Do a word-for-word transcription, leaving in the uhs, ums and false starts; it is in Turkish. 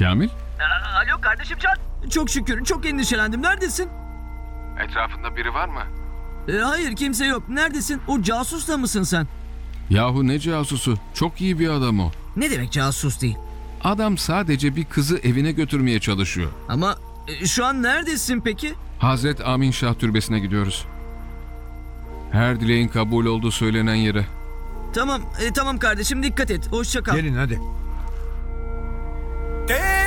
Kamil? Aa, alo kardeşim Can. Çok şükür, çok endişelendim. Neredesin? Etrafında biri var mı? Ee, hayır, kimse yok. Neredesin? O casus da mısın sen? Yahu ne casusu? Çok iyi bir adam o. Ne demek casus değil? Adam sadece bir kızı evine götürmeye çalışıyor. Ama e, şu an neredesin peki? Hazret Amin Şah Türbesi'ne gidiyoruz. Her dileğin kabul olduğu söylenen yere. Tamam, e, tamam kardeşim, dikkat et. Hoşça kal. Gelin hadi. Te